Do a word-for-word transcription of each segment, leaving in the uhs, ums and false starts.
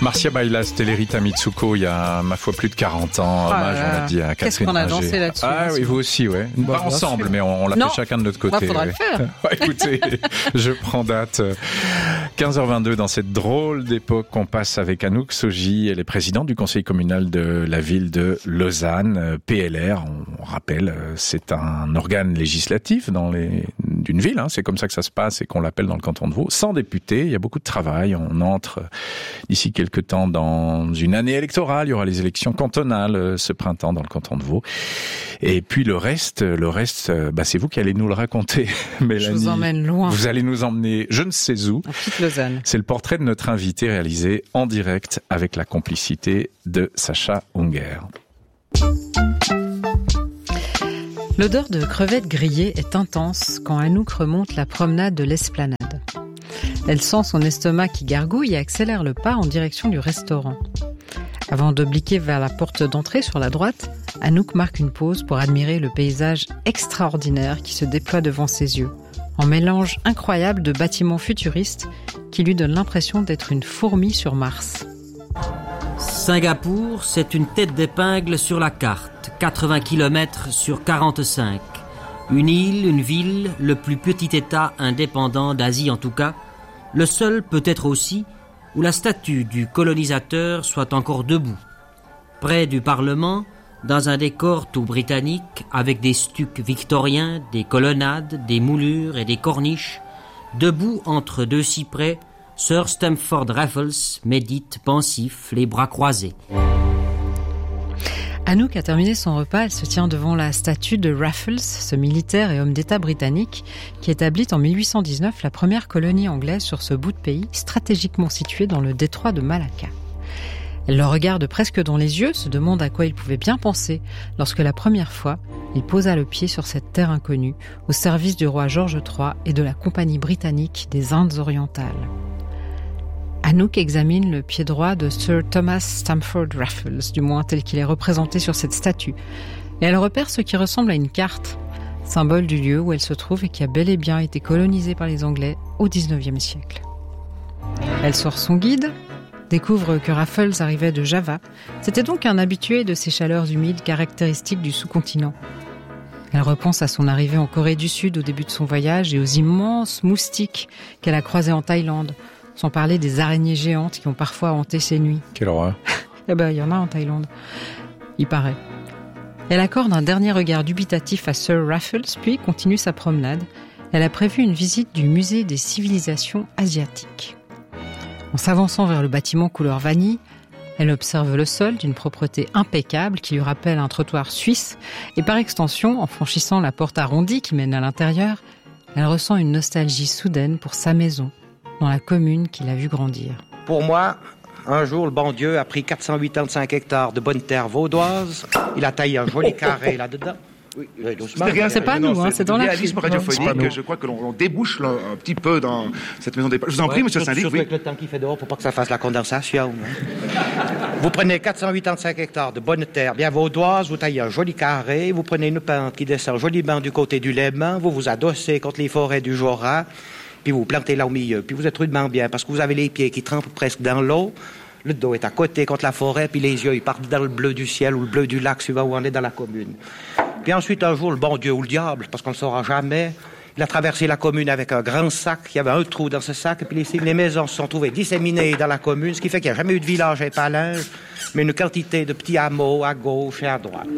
Marcia Bailas, Telerita Mitsuko, il y a, ma foi, plus de quarante ans. Ah Hommage, on l'a dit à Catherine Qu'est-ce qu'on a Ringer. dansé là-dessus? Ah oui, vous aussi, ouais. Bon, Pas ensemble, sûr. mais on, on l'a non. fait chacun de notre côté. Il faudra ouais. le faire. Ouais, écoutez, je prends date. quinze heures vingt-deux, dans cette drôle d'époque qu'on passe avec Anouk Soji. Elle est présidente du conseil communal de la ville de Lausanne. P L R, on rappelle, c'est un organe législatif dans les, d'une ville. Hein. C'est comme ça que ça se passe et qu'on l'appelle dans le canton de Vaud. Sans députés, il y a beaucoup de travail. On entre d'ici quelques temps dans une année électorale. Il y aura les élections cantonales ce printemps dans le canton de Vaud. Et puis le reste, le reste, bah c'est vous qui allez nous le raconter, Mélanie. Je vous emmène loin. Vous allez nous emmener, je ne sais où. En petite Lausanne. C'est le portrait de notre invité réalisé en direct avec la complicité de Sacha Unger. L'odeur de crevettes grillées est intense quand Anouk remonte la promenade de l'Esplanade. Elle sent son estomac qui gargouille et accélère le pas en direction du restaurant. Avant d'obliquer vers la porte d'entrée sur la droite, Anouk marque une pause pour admirer le paysage extraordinaire qui se déploie devant ses yeux, en mélange incroyable de bâtiments futuristes qui lui donnent l'impression d'être une fourmi sur Mars. Singapour, c'est une tête d'épingle sur la carte, quatre-vingts kilomètres sur quarante-cinq. Une île, une ville, le plus petit État indépendant d'Asie en tout cas, le seul peut-être aussi où la statue du colonisateur soit encore debout. Près du Parlement, dans un décor tout britannique, avec des stucs victoriens, des colonnades, des moulures et des corniches, debout entre deux cyprès, Sir Stamford Raffles médite pensif, les bras croisés. Anouk a terminé son repas, elle se tient devant la statue de Raffles, ce militaire et homme d'État britannique qui établit en mille huit cent dix-neuf la première colonie anglaise sur ce bout de pays stratégiquement situé dans le détroit de Malacca. Elle le regarde presque dans les yeux, se demande à quoi il pouvait bien penser lorsque la première fois, il posa le pied sur cette terre inconnue au service du roi George trois et de la Compagnie britannique des Indes orientales. Anouk examine le pied droit de Sir Thomas Stamford Raffles, du moins tel qu'il est représenté sur cette statue, et elle repère ce qui ressemble à une carte, symbole du lieu où elle se trouve et qui a bel et bien été colonisé par les Anglais au dix-neuvième siècle. Elle sort son guide, découvre que Raffles arrivait de Java, c'était donc un habitué de ces chaleurs humides caractéristiques du sous-continent. Elle repense à son arrivée en Corée du Sud au début de son voyage et aux immenses moustiques qu'elle a croisés en Thaïlande, sans parler des araignées géantes qui ont parfois hanté ses nuits. Quelle horreur. Eh ben, il y en a en Thaïlande. Il paraît. Elle accorde un dernier regard dubitatif à Sir Raffles, puis continue sa promenade. Elle a prévu une visite du musée des civilisations asiatiques. En s'avançant vers le bâtiment couleur vanille, elle observe le sol d'une propreté impeccable qui lui rappelle un trottoir suisse, et par extension, en franchissant la porte arrondie qui mène à l'intérieur, elle ressent une nostalgie soudaine pour sa maison, dans la commune qu'il a vu grandir. Pour moi, un jour, le bon Dieu a pris quatre cent quatre-vingt-cinq hectares de bonne terre vaudoise. Il a taillé un joli carré là-dedans. Oui, doucement. C'est, rien, c'est pas nous, hein, c'est dans la réalisme radiophonique. Je crois que l'on, l'on débouche là, un petit peu dans cette maison des... Je vous en prie, ouais, monsieur Syndic. Surtout oui. Avec le temps qu'il fait dehors, pour pas que ça fasse la condensation. Hein. Vous prenez quatre cent quatre-vingt-cinq hectares de bonne terre bien vaudoise, vous taillez un joli carré, vous prenez une pente qui descend joliment du côté du Léman, vous vous adossez contre les forêts du Jura, puis vous plantez là au milieu, puis vous êtes rudement bien, parce que vous avez les pieds qui trempent presque dans l'eau, le dos est à côté contre la forêt, puis les yeux, ils partent dans le bleu du ciel ou le bleu du lac, suivant où on est dans la commune. Puis ensuite, un jour, le bon Dieu ou le diable, parce qu'on ne le saura jamais, il a traversé la commune avec un grand sac, il y avait un trou dans ce sac, et puis les, les maisons se sont trouvées disséminées dans la commune, ce qui fait qu'il n'y a jamais eu de village à Épalinges, mais une quantité de petits hameaux à gauche et à droite.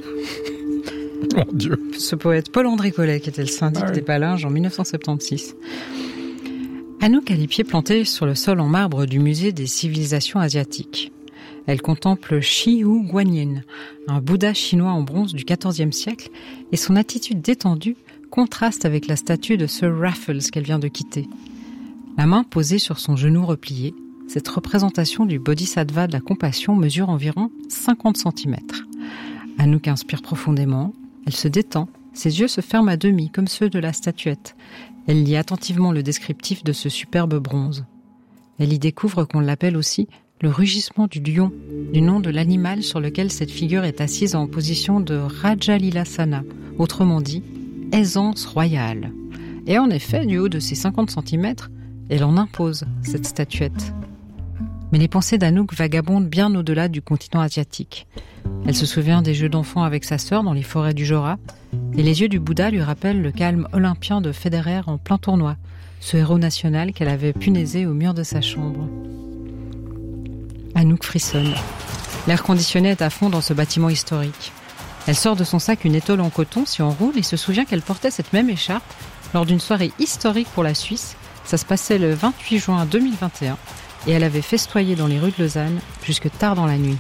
Mon Dieu. Ce poète Paul-André Collet, qui était le syndic ah oui. d'Épalinges en dix-neuf cent soixante-seize. Anouk a les pieds plantés sur le sol en marbre du musée des civilisations asiatiques. Elle contemple Shi Hu Guanyin, un Bouddha chinois en bronze du quatorzième siècle, et son attitude détendue contraste avec la statue de Sir Raffles qu'elle vient de quitter. La main posée sur son genou replié, cette représentation du bodhisattva de la compassion mesure environ cinquante centimètres. Anouk inspire profondément, elle se détend, ses yeux se ferment à demi comme ceux de la statuette. Elle lit attentivement le descriptif de ce superbe bronze. Elle y découvre qu'on l'appelle aussi le rugissement du lion, du nom de l'animal sur lequel cette figure est assise en position de Rajalilasana, autrement dit, aisance royale. Et en effet, du haut de ses cinquante centimètres, elle en impose, cette statuette. Mais les pensées d'Anouk vagabondent bien au-delà du continent asiatique. Elle se souvient des jeux d'enfants avec sa sœur dans les forêts du Jura, et les yeux du Bouddha lui rappellent le calme olympien de Federer en plein tournoi, ce héros national qu'elle avait punaisé au mur de sa chambre. Anouk frissonne. L'air conditionné est à fond dans ce bâtiment historique. Elle sort de son sac une étole en coton si on roule et se souvient qu'elle portait cette même écharpe lors d'une soirée historique pour la Suisse. Ça se passait le vingt-huit juin deux mille vingt et un et elle avait festoyé dans les rues de Lausanne jusque tard dans la nuit.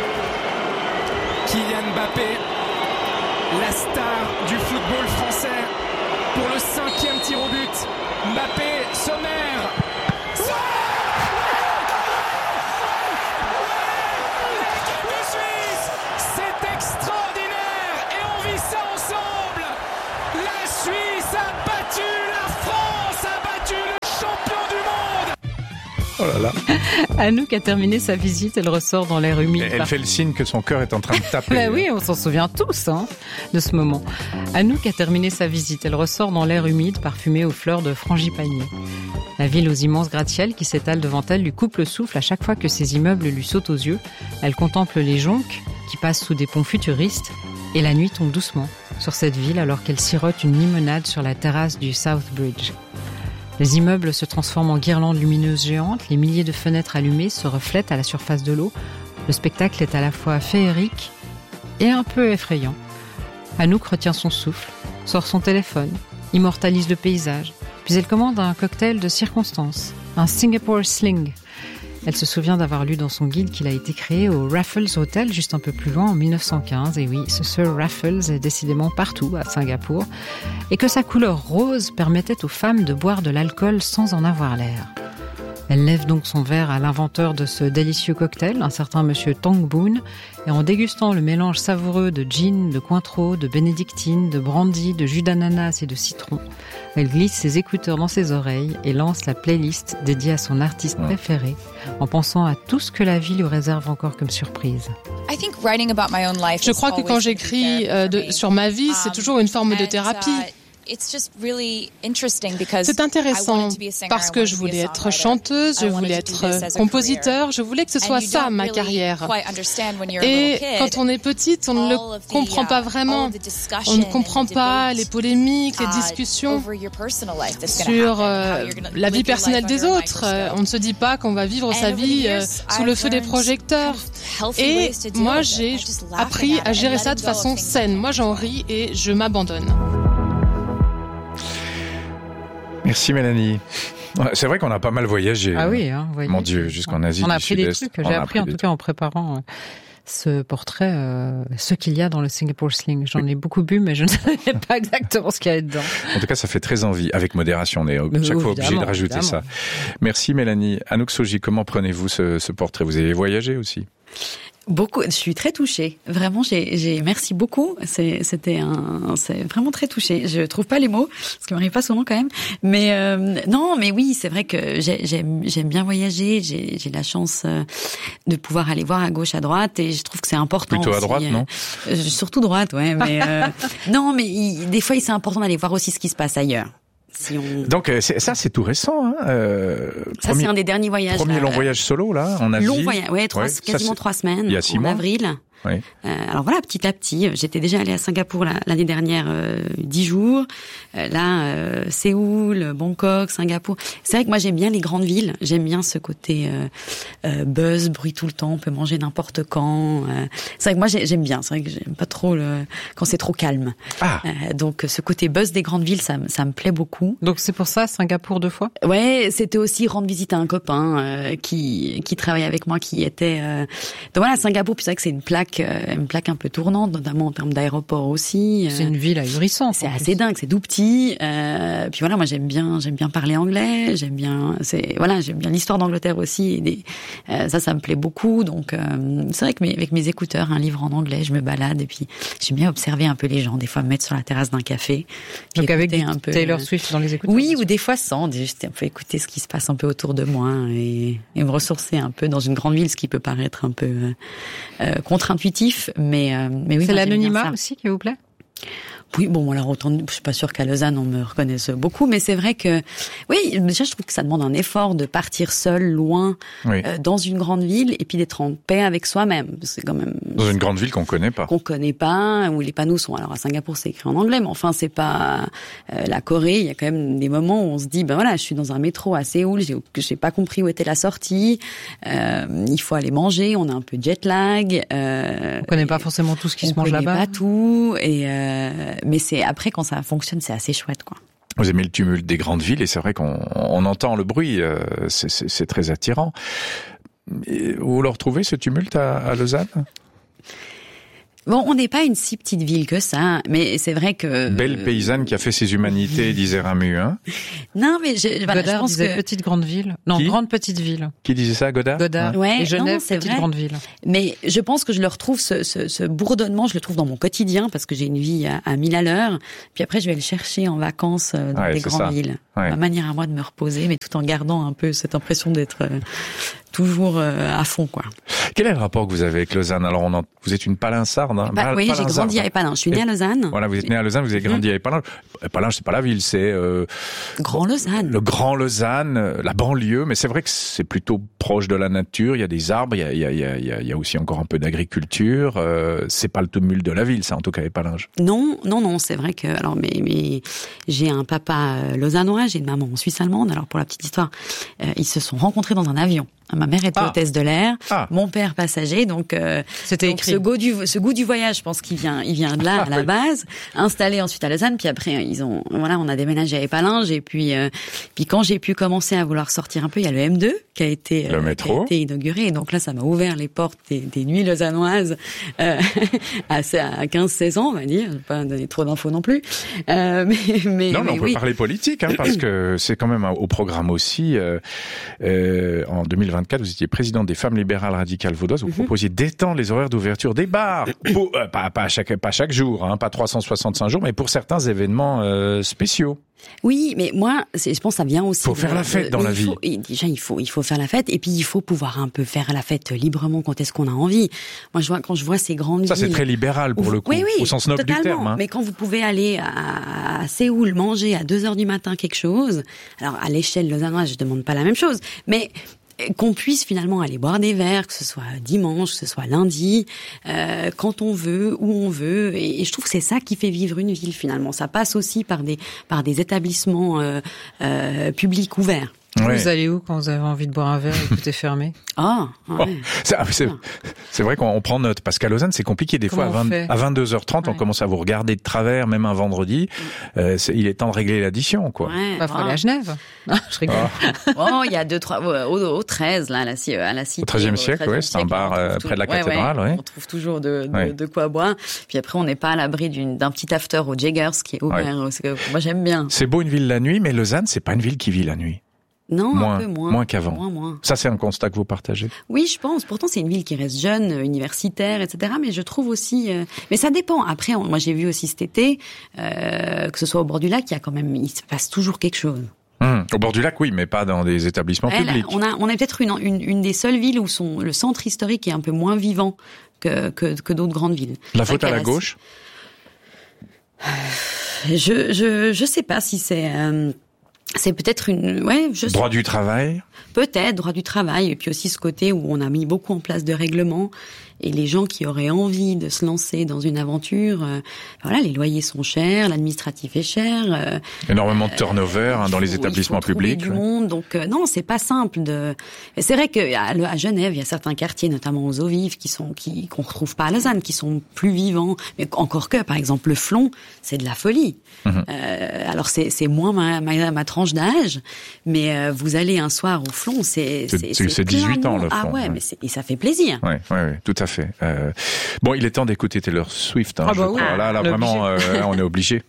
Kylian Mbappé, la star du football français, pour le cinquième tir au but. Mbappé, sommaire. L'équipe de Suisse, c'est extraordinaire et on vit ça ensemble. La Suisse a battu la France, a battu le champion du monde. Oh là là. Anouk a terminé sa visite, elle ressort dans l'air humide. Elle fait le signe que son cœur est en train de taper. Bah oui, on s'en souvient tous hein, de ce moment. Anouk a terminé sa visite, elle ressort dans l'air humide, parfumé aux fleurs de frangipanier. La ville aux immenses gratte-ciels qui s'étalent devant elle lui coupe le souffle à chaque fois que ces immeubles lui sautent aux yeux. Elle contemple les jonques qui passent sous des ponts futuristes et la nuit tombe doucement sur cette ville alors qu'elle sirote une limonade sur la terrasse du South Bridge. Les immeubles se transforment en guirlandes lumineuses géantes, les milliers de fenêtres allumées se reflètent à la surface de l'eau. Le spectacle est à la fois féerique et un peu effrayant. Anouk retient son souffle, sort son téléphone, immortalise le paysage, puis elle commande un cocktail de circonstance, un Singapore Sling. Elle se souvient d'avoir lu dans son guide qu'il a été créé au Raffles Hotel, juste un peu plus loin, en mille neuf cent quinze. Et oui, ce Sir Raffles est décidément partout à Singapour. Et que sa couleur rose permettait aux femmes de boire de l'alcool sans en avoir l'air. Elle lève donc son verre à l'inventeur de ce délicieux cocktail, un certain monsieur Tong Boon, et en dégustant le mélange savoureux de gin, de Cointreau, de bénédictine, de brandy, de jus d'ananas et de citron, elle glisse ses écouteurs dans ses oreilles et lance la playlist dédiée à son artiste préféré, en pensant à tout ce que la vie lui réserve encore comme surprise. Je crois que quand j'écris euh, de, sur ma vie, c'est toujours une forme de thérapie. C'est intéressant parce que je voulais être chanteuse, je voulais être compositeur, je voulais que ce soit ça ma carrière. Et quand on est petite, on ne le comprend pas vraiment. On ne comprend pas les polémiques, les discussions sur euh, la vie personnelle des autres. On ne se dit pas qu'on va vivre sa vie euh, sous le feu des projecteurs. Et moi, j'ai appris à gérer ça de façon saine. Moi, j'en ris et je m'abandonne. Merci Mélanie. C'est vrai qu'on a pas mal voyagé. Ah oui, hein, mon Dieu, jusqu'en Asie. On a du appris des Sud-Est. trucs. J'ai appris en tout cas en préparant euh, ce portrait, euh, ce qu'il y a dans le Singapore Sling. J'en ai beaucoup bu, mais je ne savais pas exactement ce qu'il y a dedans. En tout cas, ça fait très envie. Avec modération, on est mais chaque fois obligé de rajouter évidemment. ça. Merci Mélanie. Anouk Soji, comment prenez-vous ce, ce portrait? Vous avez voyagé aussi? Beaucoup, je suis très touchée. Vraiment, j'ai, j'ai, merci beaucoup. C'est, c'était un, c'est vraiment très touchée. Je trouve pas les mots, ce qui m'arrive pas souvent quand même. Mais euh, non, mais oui, c'est vrai que j'ai, j'aime, j'aime bien voyager. J'ai, j'ai la chance de pouvoir aller voir à gauche, à droite, et je trouve que c'est important. Plutôt aussi. à droite, non euh, Surtout droite, ouais. Mais euh, non, mais il, des fois, c'est important d'aller voir aussi ce qui se passe ailleurs. Si on... Donc c'est, ça c'est tout récent. Hein euh, ça premier, c'est un des derniers voyages. Premier là, long voyage solo là en Asie. Long voyage, ouais, trois, ouais quasiment ça, trois semaines. Il y a six en mois. avril. Oui. Euh, alors voilà, petit à petit, j'étais déjà allée à Singapour la, l'année dernière, euh, dix jours. Euh, là, euh, Séoul, Bangkok, Singapour. C'est vrai que moi j'aime bien les grandes villes. J'aime bien ce côté euh, euh, buzz, bruit tout le temps. On peut manger n'importe quand. Euh, c'est vrai que moi j'aime bien. C'est vrai que j'aime pas trop le quand c'est trop calme. Ah. Euh, donc ce côté buzz des grandes villes, ça, ça me plaît beaucoup. Donc c'est pour ça Singapour deux fois. Ouais, c'était aussi rendre visite à un copain euh, qui qui travaillait avec moi, qui était. Euh... Donc voilà, Singapour. Puis c'est vrai que c'est une plaque. une plaque un peu tournante, notamment en termes d'aéroport aussi. C'est une ville ahurissante. C'est assez dingue, c'est tout petit. Euh, puis voilà, moi j'aime bien, j'aime bien parler anglais, j'aime bien, c'est voilà, j'aime bien l'histoire d'Angleterre aussi. Et des, euh, ça, ça me plaît beaucoup. Donc euh, c'est vrai que mes, avec mes écouteurs, un livre en anglais, je me balade et puis j'aime bien observer un peu les gens. Des fois, me mettre sur la terrasse d'un café. Donc avec un peu Taylor Swift dans les écouteurs. Oui, ou des fois sans, juste un peu écouter ce qui se passe un peu autour de moi et, et me ressourcer un peu dans une grande ville, ce qui peut paraître un peu euh, contre-intuitif. Mais, euh, mais oui, c'est moi, l'anonymat aussi qui vous plaît? Oui, bon, alors autant, je suis pas sûre qu'à Lausanne on me reconnaisse beaucoup, mais c'est vrai que, oui, déjà je trouve que ça demande un effort de partir seul, loin, oui. euh, dans une grande ville, et puis d'être en paix avec soi-même. C'est quand même dans une grande ville qu'on connaît pas, qu'on connaît pas, où les panneaux sont. Alors à Singapour c'est écrit en anglais, mais enfin c'est pas euh, la Corée. Il y a quand même des moments où on se dit, ben voilà, je suis dans un métro à Séoul, j'ai, j'ai pas compris où était la sortie. Euh, il faut aller manger, on a un peu de jet lag. Euh, on connaît pas forcément tout ce qui se mange là-bas. On connaît pas tout, et euh, mais c'est après quand ça fonctionne, c'est assez chouette, quoi. Vous aimez le tumulte des grandes villes et c'est vrai qu'on on entend le bruit, euh, c'est, c'est, c'est très attirant. Et vous le retrouvez ce tumulte à, à Lausanne ? Bon, on n'est pas une si petite ville que ça, mais c'est vrai que... Belle paysanne qui a fait ses humanités, disait Ramu, hein. Non, mais je, voilà, Godard je pense disait que... petite grande ville. Non, Qui grande petite ville. Qui disait ça, Godard? Godard. Ouais, et Genève, non, c'est petite vrai. grande ville. Mais je pense que je le retrouve, ce, ce, ce bourdonnement, je le trouve dans mon quotidien, parce que j'ai une vie à, à mille à l'heure. Puis après, je vais le chercher en vacances dans ouais, des grandes ça. villes. Ouais. Ma manière à moi de me reposer, mais tout en gardant un peu cette impression d'être... Euh, toujours euh, à fond, quoi. Quel est le rapport que vous avez avec Lausanne? Alors, on en, vous êtes une Palinsarde, hein? Bah, oui, j'ai grandi à Épalinges. Je suis née à Lausanne. Voilà, vous êtes née à Lausanne, vous avez grandi mmh. à Épalinges. Épalinges, c'est pas la ville, c'est euh, Grand Lausanne. Le Grand Lausanne, la banlieue. Mais c'est vrai que c'est plutôt proche de la nature. Il y a des arbres, il y a, il y a, il y a, il y a aussi encore un peu d'agriculture. Euh, c'est pas le tumulte de la ville, ça, en tout cas, Épalinges. Non, non, non. C'est vrai que alors, mais, mais j'ai un papa lausannois, j'ai une maman suisse allemande. Alors, pour la petite histoire, euh, ils se sont rencontrés dans un avion. Ma mère était ah. hôtesse de l'air, ah. mon père passager, donc euh, c'était donc écrit. Ce goût du ce goût du voyage, je pense qu'il vient il vient de là à la base. Installé ensuite à Lausanne, puis après ils ont voilà on a déménagé à Épalinges et puis euh, puis quand j'ai pu commencer à vouloir sortir un peu, il y a le M deux qui a été le euh, métro. qui a été inauguré et donc là ça m'a ouvert les portes des, des nuits lausannoises euh, à, à quinze seize ans on va dire, je vais pas donner trop d'infos non plus. Euh, mais mais non mais, mais on oui. peut parler politique hein, parce que c'est quand même au programme aussi. Euh, euh, en deux mille vingt-quatre, vous étiez président des femmes libérales radicales vaudoises, vous mm-hmm. proposiez d'étendre les horaires d'ouverture des bars, pour, euh, pas, pas, chaque, pas chaque jour, hein, pas trois cent soixante-cinq jours, mais pour certains événements euh, spéciaux. Oui, mais moi, c'est, je pense que ça vient aussi. Il faut faire la fête dans la vie. Faut, déjà, il faut, il faut faire la fête, et puis il faut pouvoir un peu faire la fête librement quand est-ce qu'on a envie. Moi, je vois quand je vois ces grandes ça, villes. Ça, c'est très libéral pour vous, le coup, oui, oui, au sens noble totalement. du terme. Hein. Mais quand vous pouvez aller à, à Séoul manger à deux heures du matin quelque chose, alors à l'échelle lausannoise, je demande pas la même chose, mais qu'on puisse finalement aller boire des verres, que ce soit dimanche, que ce soit lundi, euh, quand on veut, où on veut, et, et je trouve que c'est ça qui fait vivre une ville finalement. Ça passe aussi par des par des établissements euh, euh, publics ouverts. Ouais. Vous allez où quand vous avez envie de boire un verre et que tout est fermé? Ah, ouais. oh, c'est, c'est, c'est vrai qu'on prend note, parce qu'à Lausanne, c'est compliqué. Des Comment fois, à, vingt, à vingt-deux heures trente, ouais. on commence à vous regarder de travers, même un vendredi. Euh, c'est, il est temps de régler l'addition, quoi. Ouais, bah, faut aller à Genève. Non, je rigole. Oh, il y a deux, trois, au, au treize, là, à la, à la cité. Au treizième siècle, ouais, c'est un bar euh, près de la cathédrale, ouais. ouais. On trouve toujours de, de, ouais. de quoi boire. Puis après, on n'est pas à l'abri d'une, d'un petit after au Jaggers qui est ouvert. Ouais. C'est que, moi, j'aime bien. C'est beau une ville la nuit, mais Lausanne, c'est pas une ville qui vit la nuit. Non, moins, un peu moins. Moins qu'avant. Moins, moins. Ça, c'est un constat que vous partagez? Oui, je pense. Pourtant, c'est une ville qui reste jeune, universitaire, et cetera. Mais je trouve aussi... Euh... Mais ça dépend. Après, on... moi, j'ai vu aussi cet été, euh, que ce soit au bord du lac, il y a quand même... Il se passe toujours quelque chose. Mmh. Au bord du lac, oui, mais pas dans des établissements Elle, publics. On a, on a peut-être une, une, une des seules villes où son, le centre historique est un peu moins vivant que, que, que d'autres grandes villes. La faute à la gauche? Je, je, je sais pas si c'est... Euh... C'est peut-être une... Ouais, je droit sais. du travail? Peut-être, droit du travail. Et puis aussi ce côté où on a mis beaucoup en place de règlements. Et les gens qui auraient envie de se lancer dans une aventure, euh, voilà, les loyers sont chers, l'administratif est cher. Euh, Énormément de turnover euh, hein, dans faut, les établissements il faut publics. Du monde, donc euh, non, c'est pas simple de. Et c'est vrai que à, à Genève, il y a certains quartiers, notamment aux eaux vives, qui sont qui qu'on retrouve pas à Lausanne, qui sont plus vivants. Mais encore que, par exemple, le Flon, c'est de la folie. Mmh. Euh, alors c'est c'est moins ma ma, ma tranche d'âge, mais euh, vous allez un soir au Flon, c'est c'est c'est, c'est, c'est dix-huit ans le Flon. Ah ouais, ouais. mais c'est, et ça fait plaisir. Ouais, ouais, ouais, tout à fait. Euh, bon, il est temps d'écouter Taylor Swift. Hein, ah je bah crois. oui. Là, là, vraiment, euh, on est obligé.